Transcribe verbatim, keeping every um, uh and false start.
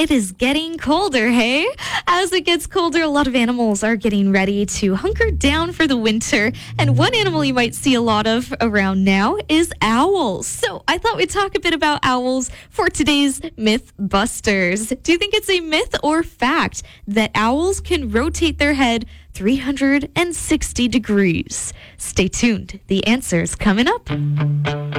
it is getting colder, hey? As it gets colder, a lot of animals are getting ready to hunker down for the winter. And one animal you might see a lot of around now is owls. So I thought we'd talk a bit about owls for today's Mythbusters. Do you think it's a myth or fact that owls can rotate their head three hundred sixty degrees? Stay tuned. The answer's coming up.